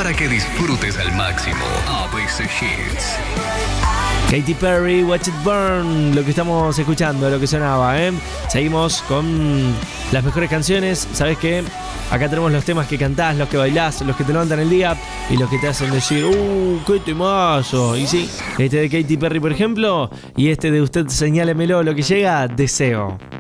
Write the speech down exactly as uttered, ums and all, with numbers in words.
para que disfrutes al máximo. A B C Hits. Katy Perry, Watch It Burn, lo que estamos escuchando, lo que sonaba, ¿eh? Seguimos con las mejores canciones. ¿Sabes qué? Acá tenemos los temas que cantás, los que bailás, los que te levantan el día y los que te hacen decir, ¡uh, qué temazo! Y sí, este de Katy Perry, por ejemplo, y este de Usted Señálemelo, lo que llega, Deseo.